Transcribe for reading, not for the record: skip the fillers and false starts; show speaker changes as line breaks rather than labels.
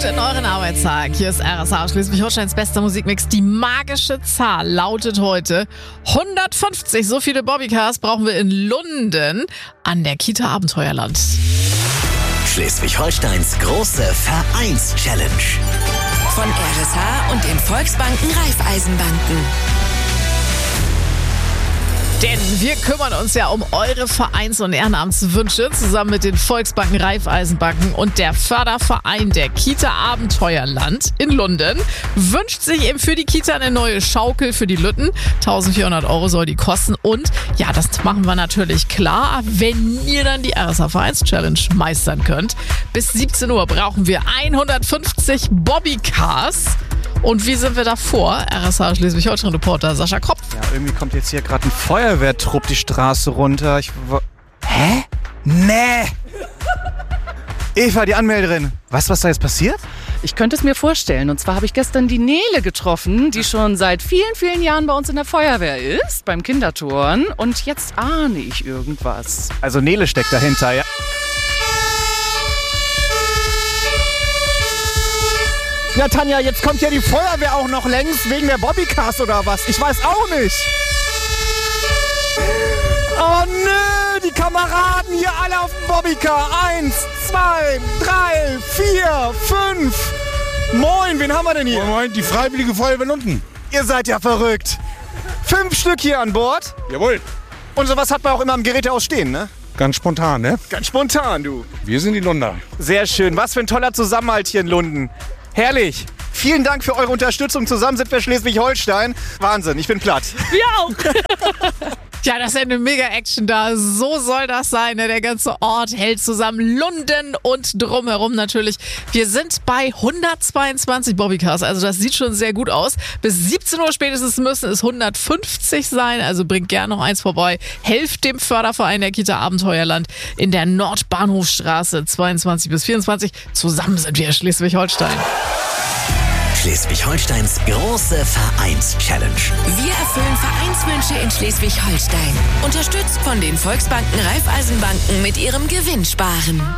in euren Arbeitstag. Hier ist RSA Schleswig-Holsteins bester Musikmix. Die magische Zahl lautet heute 150. So viele Bobbycars brauchen wir in Lunden an der Kita Abenteuerland.
Schleswig-Holsteins große Vereins-Challenge.
Von RSA und den Volksbanken Raiffeisenbanken.
Denn wir kümmern uns ja um eure Vereins- und Ehrenamtswünsche zusammen mit den Volksbanken Raiffeisenbanken und der Förderverein der Kita Abenteuerland in Lunden wünscht sich eben für die Kita eine neue Schaukel für die Lütten. 1.400 € soll die kosten und ja, das machen wir natürlich klar, wenn ihr dann die RSA Vereins-Challenge meistern könnt. Bis 17 Uhr brauchen wir 150 Bobbycars. Und wie sind wir davor? RSA Schleswig-Holstein-Reporter Sascha Kropf.
Ja, irgendwie kommt jetzt hier gerade ein Feuerwehrtrupp die Straße runter. Hä? Nee! Eva, die Anmelderin. Weißt du, was da jetzt passiert?
Ich könnte es mir vorstellen. Und zwar habe ich gestern die Nele getroffen, die schon seit vielen, vielen Jahren bei uns in der Feuerwehr ist, beim Kinderturnen. Und jetzt ahne ich irgendwas.
Also Nele steckt dahinter, ja? Ja, Tanja, jetzt kommt ja die Feuerwehr auch noch längs wegen der Bobbycars oder was? Ich weiß auch nicht. Oh nö, die Kameraden hier alle auf dem Bobbycar. 1, 2, 3, 4, 5. Moin, wen haben wir denn hier?
Moin, die Freiwillige Feuerwehr Lunden.
Ihr seid ja verrückt. 5 Stück hier an Bord.
Jawohl.
Und sowas hat man auch immer am Gerät ausstehen, ne?
Ganz spontan, ne?
Ganz spontan, du.
Wir sind die Lunder.
Sehr schön. Was für ein toller Zusammenhalt hier in Lunden. Herrlich. Vielen Dank für eure Unterstützung. Zusammen sind wir Schleswig-Holstein. Wahnsinn, ich bin platt.
Wir auch. Ja, das ist eine Mega-Action da. So soll das sein. Der ganze Ort hält zusammen. Lunden und drumherum natürlich. Wir sind bei 122 Bobbycars. Also das sieht schon sehr gut aus. Bis 17 Uhr spätestens müssen es 150 sein. Also bringt gerne noch eins vorbei. Helft dem Förderverein der Kita Abenteuerland in der Nordbahnhofstraße 22 bis 24. Zusammen sind wir Schleswig-Holstein.
Schleswig-Holsteins große Vereins-Challenge.
Wir erfüllen Vereinswünsche in Schleswig-Holstein. Unterstützt von den Volksbanken Raiffeisenbanken mit ihrem Gewinnsparen.